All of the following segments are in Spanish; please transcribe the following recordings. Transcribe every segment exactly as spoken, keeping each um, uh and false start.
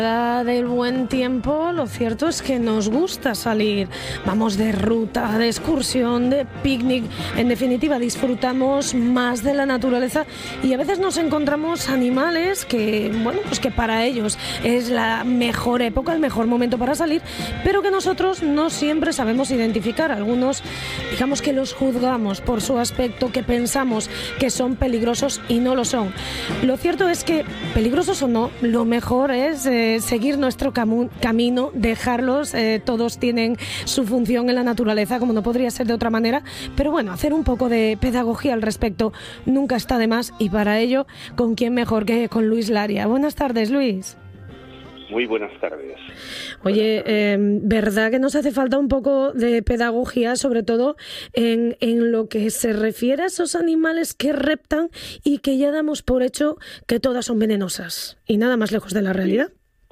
Del buen tiempo, lo cierto es que nos gusta salir, vamos de ruta, de excursión, de picnic, en definitiva disfrutamos más de la naturaleza y a veces nos encontramos animales que, bueno, pues que para ellos es la mejor época, el mejor momento para salir, pero que nosotros no siempre sabemos identificar. Algunos, digamos que los juzgamos por su aspecto, que pensamos que son peligrosos y no lo son. Lo cierto es que, peligrosos o no, lo mejor es eh, seguir nuestro camu- camino, dejarlos, eh, todos tienen su función en la naturaleza, como no podría ser de otra manera, pero bueno, hacer un poco de pedagogía al respecto nunca está de más, y para ello, ¿con quién mejor que con Luis Laria? Buenas tardes, Luis. Muy buenas tardes. Oye, eh, ¿verdad que nos hace falta un poco de pedagogía, sobre todo en, en lo que se refiere a esos animales que reptan y que ya damos por hecho que todas son venenosas y nada más lejos de la realidad?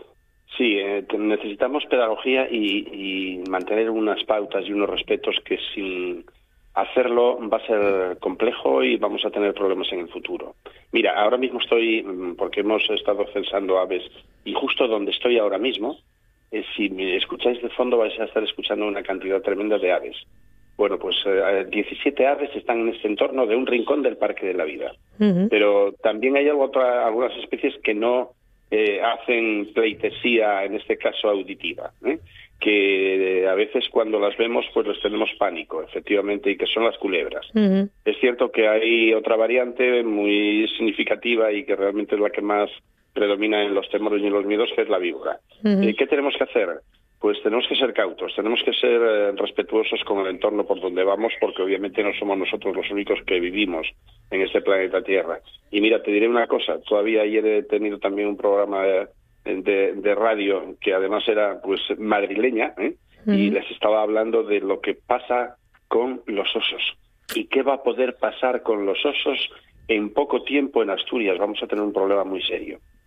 Sí, eh, necesitamos pedagogía y, y mantener unas pautas y unos respetos que sin hacerlo va a ser complejo y vamos a tener problemas en el futuro. Mira, ahora mismo estoy, porque hemos estado censando aves, y justo donde estoy ahora mismo, eh, si me escucháis de fondo vais a estar escuchando una cantidad tremenda de aves. Bueno, pues eh, diecisiete aves están en este entorno de un rincón del Parque de la Vida. Uh-huh. Pero también hay algo, otra, algunas especies que no eh, hacen pleitesía, en este caso auditiva, ¿eh? que a veces cuando las vemos pues les tenemos pánico, efectivamente, y que son las culebras. Uh-huh. Es cierto que hay otra variante muy significativa y que realmente es la que más predomina en los temores y en los miedos, que es la víbora. Uh-huh. Eh, ¿Qué tenemos que hacer? Pues tenemos que ser cautos, tenemos que ser eh, respetuosos con el entorno por donde vamos, porque obviamente no somos nosotros los únicos que vivimos en este planeta Tierra. Y mira, te diré una cosa, todavía ayer he tenido también un programa de, de, de radio que además era pues madrileña, ¿eh? Uh-huh. Y les estaba hablando de lo que pasa con los osos y qué va a poder pasar con los osos en poco tiempo en Asturias. Vamos a tener un problema muy serio.